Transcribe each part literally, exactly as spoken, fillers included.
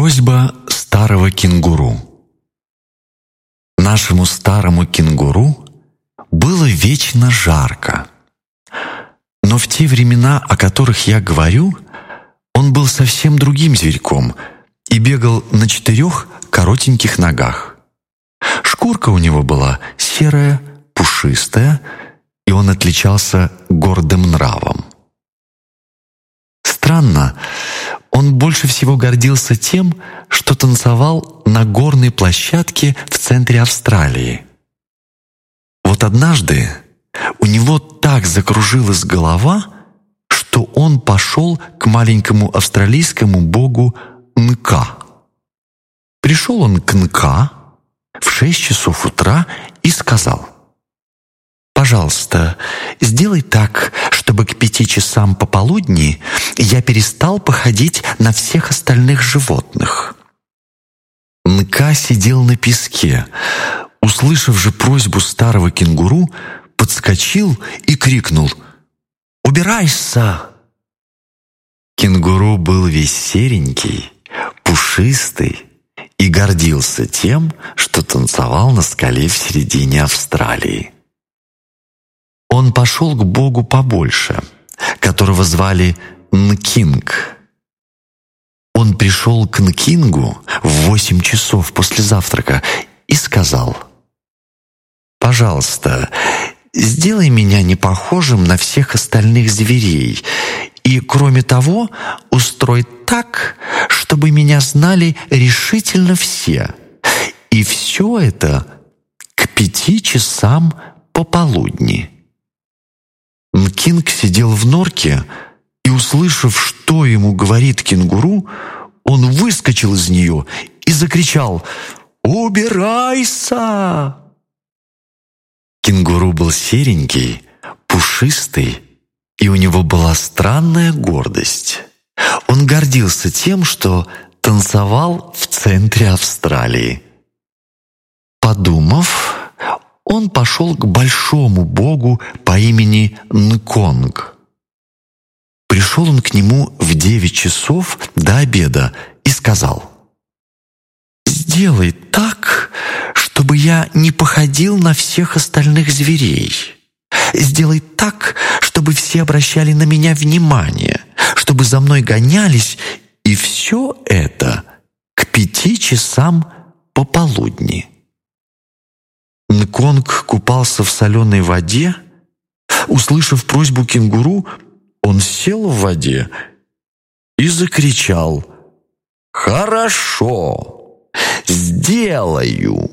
Просьба старого кенгуру. Нашему старому кенгуру было вечно жарко. Но в те времена, о которых я говорю, он был совсем другим зверьком и бегал на четырех коротеньких ногах. Шкурка у него была серая, пушистая, и он отличался гордым нравом. Странно, он больше всего гордился тем, что танцевал на горной площадке в центре Австралии. Вот однажды у него так закружилась голова, что он пошел к маленькому австралийскому богу Нка. Пришел он к Нка в шесть часов утра и сказал: «Пожалуйста, сделай так, чтобы к пяти часам пополудни я перестал походить на всех остальных животных». Нка сидел на песке. Услышав же просьбу старого кенгуру, подскочил и крикнул: «Убирайся!» Кенгуру был весь серенький, пушистый и гордился тем, что танцевал на скале в середине Австралии. Он пошел к богу побольше, которого звали Нкинг. Он пришел к Нкингу в восемь часов после завтрака и сказал: «Пожалуйста, сделай меня не похожим на всех остальных зверей, и, кроме того, устрой так, чтобы меня знали решительно все, и все это к пяти часам пополудни». Нкинг сидел в норке, и, услышав, что ему говорит кенгуру, он выскочил из нее и закричал: «Убирайся!» Кенгуру был серенький, пушистый, и у него была странная гордость. Он гордился тем, что танцевал в центре Австралии. Подумав, он пошел к большому богу по имени Нконг. Пришел он к нему в девять часов до обеда и сказал: «Сделай так, чтобы я не походил на всех остальных зверей. Сделай так, чтобы все обращали на меня внимание, чтобы за мной гонялись, и все это к пяти часам пополудни». Нконг купался в соленой воде. Услышав просьбу кенгуру, он сел в воде и закричал: «Хорошо, сделаю!»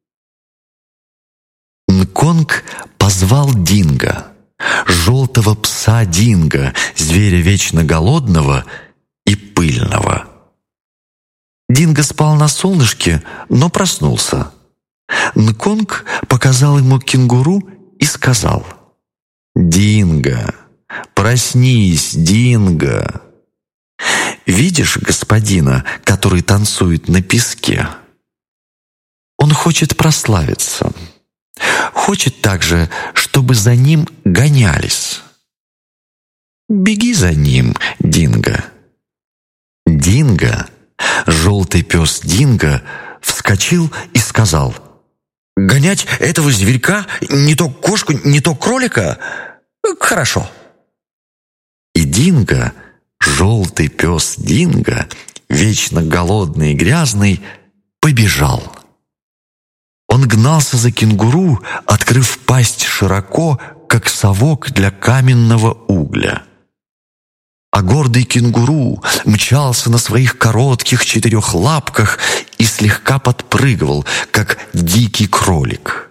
Нконг позвал Динго, желтого пса Динго, зверя вечно голодного и пыльного. Динго спал на солнышке, но проснулся. Нконг показал ему кенгуру и сказал: «Динго, проснись, Динго! Видишь господина, который танцует на песке? Он хочет прославиться. Хочет также, чтобы за ним гонялись. Беги за ним, Динго». Динго, желтый пес Динго, вскочил и сказал: «Гонять этого зверька, не то кошку, не то кролика? Хорошо». И Динго, желтый пес Динго, вечно голодный и грязный, побежал. Он гнался за кенгуру, открыв пасть широко, как совок для каменного угля. А гордый кенгуру мчался на своих коротких четырех лапках и слегка подпрыгивал, как дикий кролик.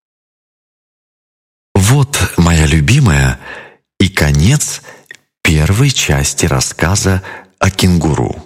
Вот, моя любимая, и конец первой части рассказа о кенгуру.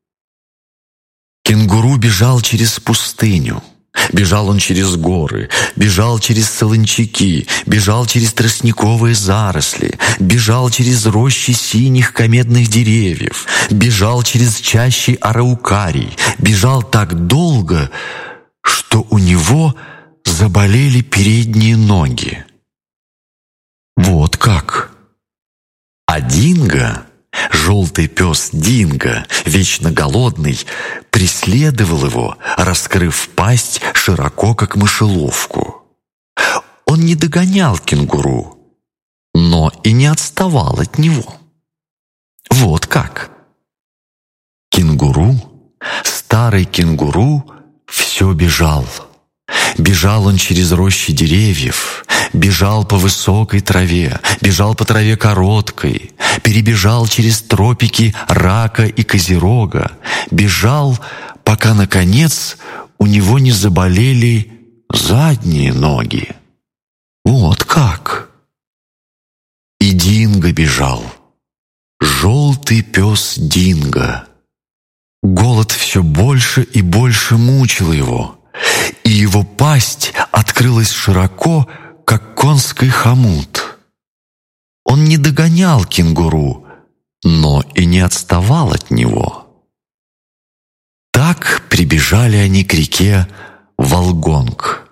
Кенгуру бежал через пустыню. Бежал он через горы, бежал через солончаки, бежал через тростниковые заросли, бежал через рощи синих комедных деревьев, бежал через чащи араукарий, бежал так долго, что у него заболели передние ноги. Вот как! А Динго Желтый пес Динго, вечно голодный, преследовал его, раскрыв пасть широко, как мышеловку. Он не догонял кенгуру, но и не отставал от него. Вот как. Кенгуру, старый кенгуру, все бежал. Бежал он через рощи деревьев, бежал по высокой траве, бежал по траве короткой, перебежал через тропики рака и козерога, бежал, пока, наконец, у него не заболели задние ноги. Вот как. И Динго бежал. Желтый пес Динго. Голод все больше и больше мучил его, и его пасть открылась широко, как конский хомут. Он не догонял кенгуру, но и не отставал от него. Так прибежали они к реке Волгонг.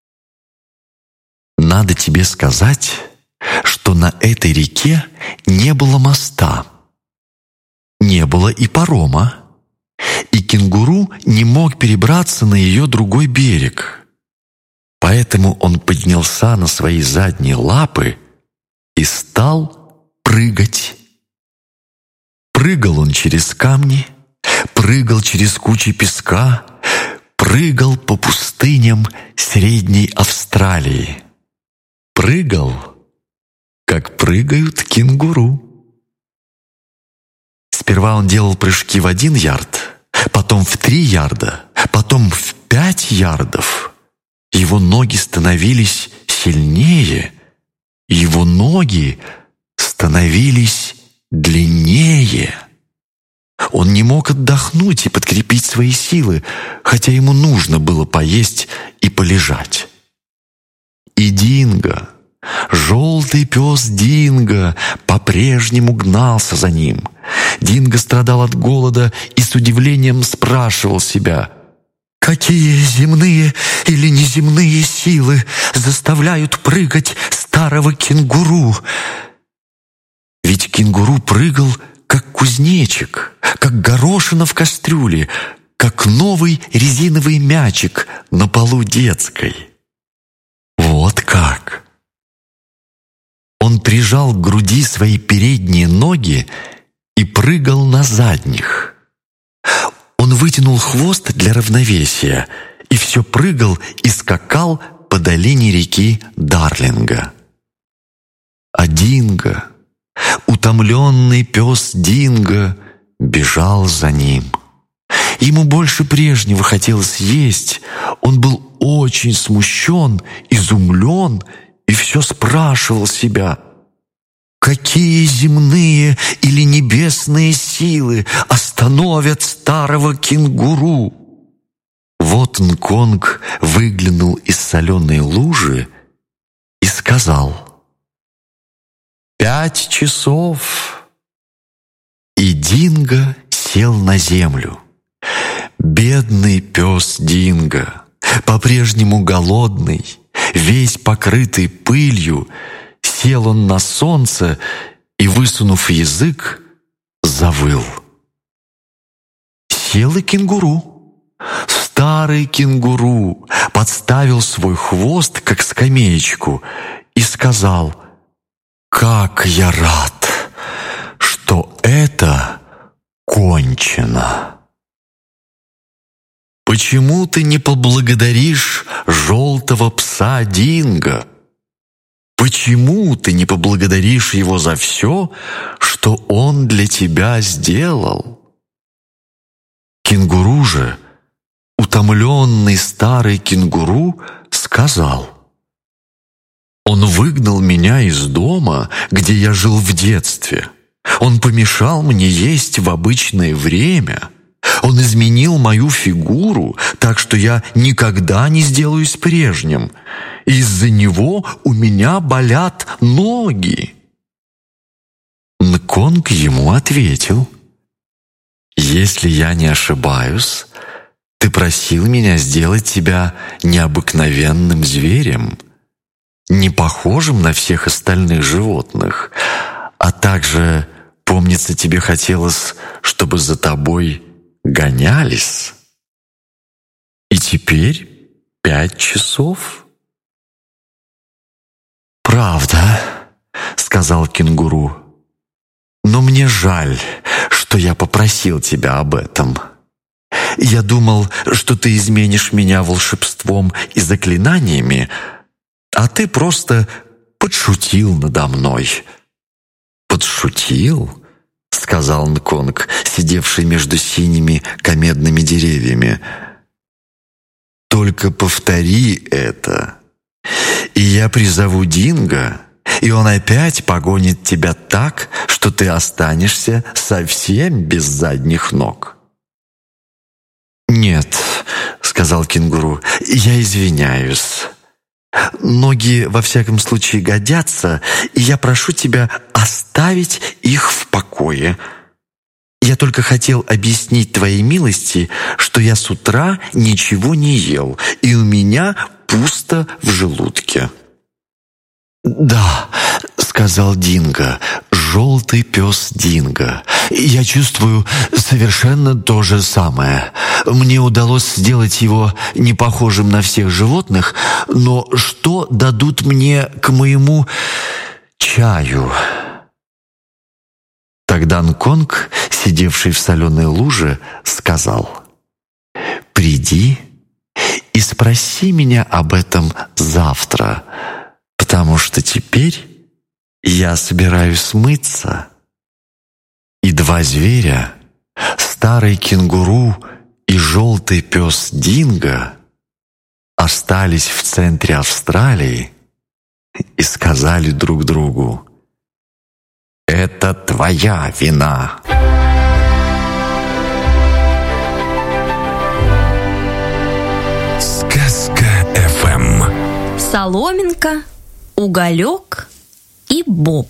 Надо тебе сказать, что на этой реке не было моста, не было и парома, и кенгуру не мог перебраться на ее другой берег. Поэтому он поднялся на свои задние лапы и стал прыгать. Прыгал он через камни, прыгал через кучи песка, прыгал по пустыням Средней Австралии. Прыгал, как прыгают кенгуру. Сперва он делал прыжки в один ярд, потом в три ярда, потом в пять ярдов. Его ноги становились сильнее, его ноги становились длиннее. Он не мог отдохнуть и подкрепить свои силы, хотя ему нужно было поесть и полежать. И Динго, желтый пес Динго, по-прежнему гнался за ним. Динго страдал от голода и с удивлением спрашивал себя: «Какие земные или неземные силы заставляют прыгать старого кенгуру?» Ведь кенгуру прыгал, как кузнечик, как горошина в кастрюле, как новый резиновый мячик на полу детской. Вот как! Он прижал к груди свои передние ноги и прыгал на задних. Он вытянул хвост для равновесия и все прыгал и скакал по долине реки Дарлинга. А Динго, утомленный пес Динго, бежал за ним. Ему больше прежнего хотелось есть. Он был очень смущен, изумлен и все спрашивал себя: какие земные или небесные силы остановят старого кенгуру? Вот Нконг выглянул из соленой лужи и сказал: «Пять часов». И Динго сел на землю. Бедный пес Динго, по-прежнему голодный, весь покрытый пылью, сел он на солнце и, высунув язык, завыл. Сел и кенгуру. Старый кенгуру подставил свой хвост, как скамеечку, и сказал: «Как я рад, что это кончено!» «Почему ты не поблагодаришь желтого пса Динго? Почему ты не поблагодаришь его за все, что он для тебя сделал?» Кенгуру же, утомленный старый кенгуру, сказал: «Он выгнал меня из дома, где я жил в детстве. Он помешал мне есть в обычное время. Он изменил мою фигуру, так что я никогда не сделаюсь прежним. Из-за него у меня болят ноги». Нконг ему ответил: «Если я не ошибаюсь, ты просил меня сделать тебя необыкновенным зверем, не похожим на всех остальных животных, а также Помнится, тебе хотелось, чтобы за тобой гонялись. И теперь пять часов? «Правда», — сказал кенгуру, — «но мне жаль, что я попросил тебя об этом. Я думал, что ты изменишь меня волшебством и заклинаниями, а ты просто подшутил надо мной». «Подшутил?» — сказал Нконг, сидевший между синими комедными деревьями. «Только повтори это, и я призову Динго, и он опять погонит тебя так, что ты останешься совсем без задних ног». «Нет», — сказал кенгуру, — «я извиняюсь. Ноги во всяком случае годятся, и я прошу тебя оставить их в покое. Я только хотел объяснить твоей милости, что я с утра ничего не ел, и у меня пусто в желудке». «Да», — сказал Динго, желтый пес Динго, — «я чувствую совершенно то же самое. Мне удалось сделать его не похожим на всех животных, но что дадут мне к моему чаю?» Тогда Нконг, сидевший в соленой луже, сказал: «Приди и спроси меня об этом завтра, потому что теперь я собираюсь мыться». И два зверя, старый кенгуру и желтый пес Динго, остались в центре Австралии и сказали друг другу: «Это твоя вина». Сказка эф эм. Соломинка, Уголек и Боб.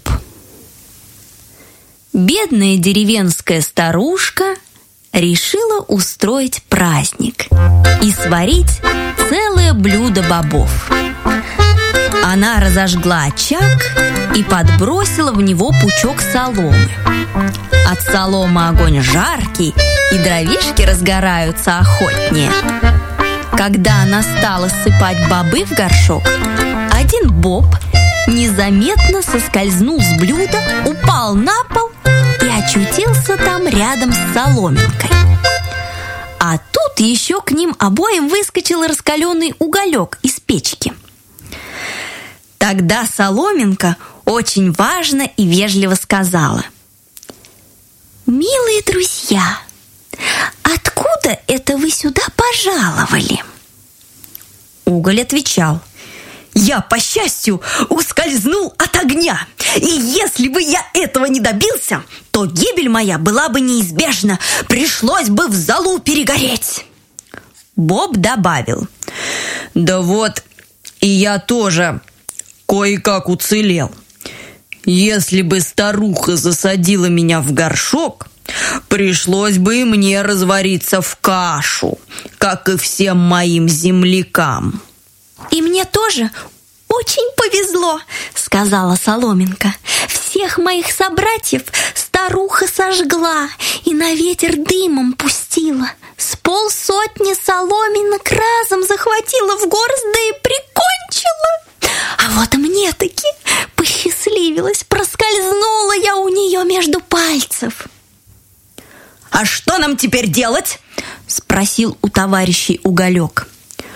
Бедная деревенская старушка решила устроить праздник и сварить целое блюдо бобов. Она разожгла очаг и подбросила в него пучок соломы. От соломы огонь жаркий, и дровишки разгораются охотнее. Когда она стала сыпать бобы в горшок, один боб незаметно соскользнул с блюда, упал на пол и очутился там рядом с соломинкой. А тут еще к ним обоим выскочил раскаленный уголек из печки. Тогда соломинка очень важно и вежливо сказала: «Милые друзья, откуда это вы сюда пожаловали?» Уголь отвечал: «Я, по счастью, ускользнул от огня, и если бы я этого не добился, то гибель моя была бы неизбежна, пришлось бы в золу перегореть». Боб добавил: «Да вот, и я тоже кое-как уцелел. Если бы старуха засадила меня в горшок, пришлось бы и мне развариться в кашу, как и всем моим землякам». «И мне тоже очень повезло», — сказала соломинка. «Всех моих собратьев старуха сожгла и на ветер дымом пустила. С полсотни соломинок разом захватила в горсть, да и прикончила. А вот мне-таки посчастливилось, проскользнула я у нее между пальцев». «А что нам теперь делать?» — спросил у товарищей Уголек.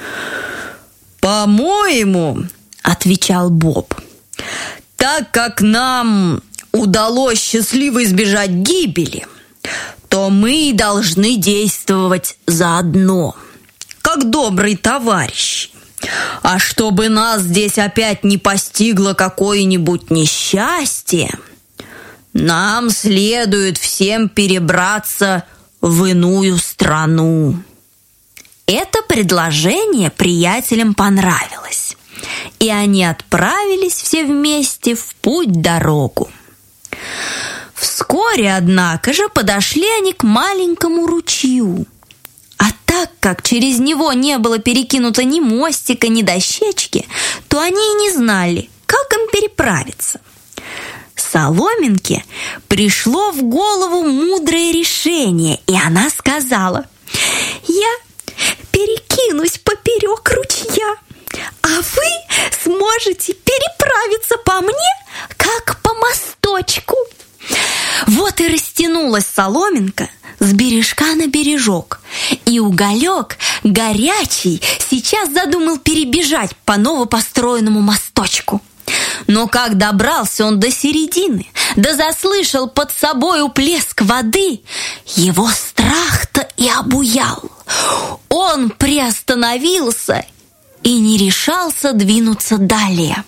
«По-моему, — отвечал Боб, — так как нам удалось счастливо избежать гибели, то мы должны действовать заодно, как добрые товарищи. А чтобы нас здесь опять не постигло какое-нибудь несчастье, нам следует всем перебраться в иную страну». Это предложение приятелям понравилось, и они отправились все вместе в путь-дорогу. Вскоре, однако же, подошли они к маленькому ручью. А так как через него не было перекинуто ни мостика, ни дощечки, то они и не знали, как им переправиться. Соломинке пришло в голову мудрое решение, и она сказала: «Я перекинусь поперек ручья, а вы сможете переправиться по мне, как по мосточку». Вот и растянулась соломинка с бережка на бережок, и Уголек, горячий, сейчас задумал перебежать по новопостроенному мосточку. Но как добрался он до середины, да заслышал под собою плеск воды, его страх-то и обуял. Он приостановился и не решался двинуться далее.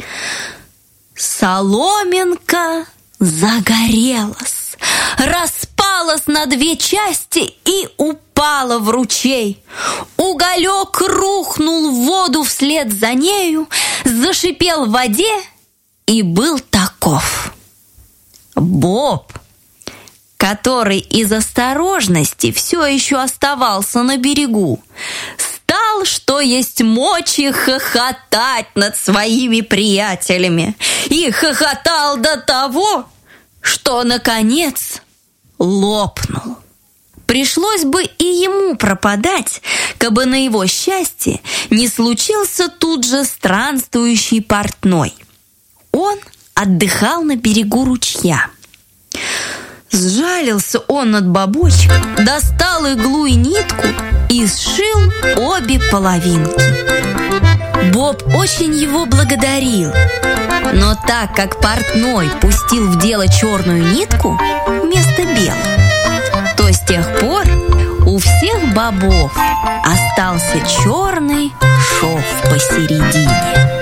Соломинка загорелась, распалась на две части и упала в ручей. Уголек рухнул в воду вслед за нею, зашипел в воде и был таков. Боб, который из осторожности все еще оставался на берегу, стал, что есть мочи, хохотать над своими приятелями. И хохотал до того, что, наконец, лопнул. Пришлось бы и ему пропадать, кабы на его счастье не случился тут же странствующий портной. Он отдыхал на берегу ручья. Сжалился он над бабочком, достал иглу и нитку и сшил обе половинки. Боб очень его благодарил, но так как портной пустил в дело черную нитку вместо белой, то с тех пор у всех бобов остался черный шов посередине.